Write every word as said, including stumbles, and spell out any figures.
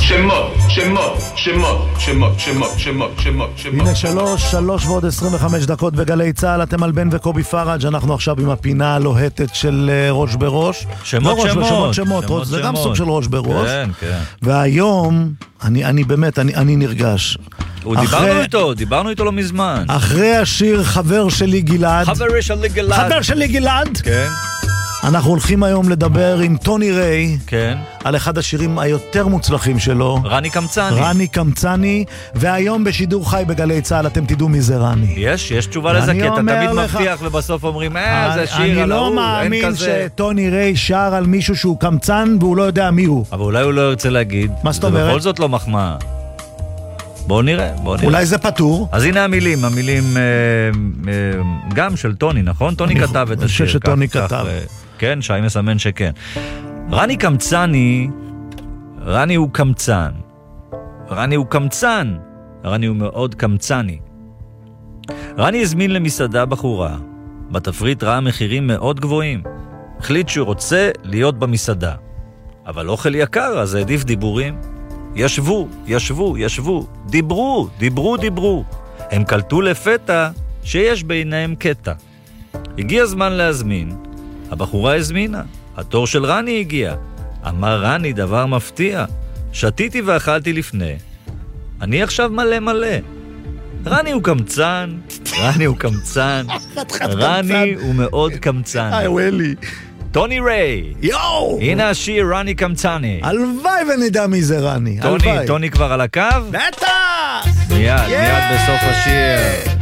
שמות, שמות, שמות, שמות, שמות, שמות, שמות, שמות. הנה שלוש, שלוש ועוד עשרים וחמש דקות בגלי צהל, אתם על בן וקובי פרג', אנחנו עכשיו עם הפינה הלוהטת של ראש בראש. שמות, לא שמות. שמות, שמות, זה גם סוג של ראש בראש. כן, כן. והיום, אני, אני באמת, אני, אני נרגש. דיברנו איתו, דיברנו איתו לא מזמן. אחרי השיר חבר שלי גלעד. חבר שלי גלעד. חבר שלי גלעד. כן. אנחנו הולכים היום לדבר עם טוני ריי, כן. על אחד השירים היותר מוצלחים שלו, רני קמצני. רני קמצני, והיום בשידור חי בגלי צהל אתם תדעו מי זה רני. יש, יש תשובה לזה, כי אתה תמיד מבטיח ובסוף אומרים, אה, זה שיר על ההוא, אני לא מאמין שטוני ריי שר על מישהו שהוא קמצן והוא לא יודע מי הוא. אבל אולי הוא לא ירצה להגיד. מה זאת אומרת? זה בכל זאת לא מחמאה. בואו נראה, בואו נראה. אולי זה פטור. אז הנה המילים, המילים אה, אה, גם של טוני, נכון? טוני כתב את השיר. אני חושב שטוני כתב. כן, שי מסמן שכן. רני קמצני, רני הוא קמצן. רני הוא קמצן. רני הוא מאוד קמצני. רני הזמין למסעדה בחורה. בתפריט ראה מחירים מאוד גבוהים. החליט שהוא רוצה להיות במסעדה. אבל אוכל יקר, אז העדיף דיבורים. ישבו, ישבו, ישבו, דיברו, דיברו, דיברו. הם קלטו לפתע שיש ביניהם קטע. הגיע זמן להזמין. הבחורה הזמינה. התור של רני הגיע. אמר רני דבר מפתיע. שתיתי ואכלתי לפני. אני עכשיו מלא מלא. רני הוא קמצן. רני הוא קמצן. רני הוא מאוד קמצן. היי ווילי. טוני ריי. יואו! הנה השיר רני קמצני. הלוואי ונדע מי זה רני. טוני, טוני כבר על הקו? בטח! מיד, מיד בסוף השיר.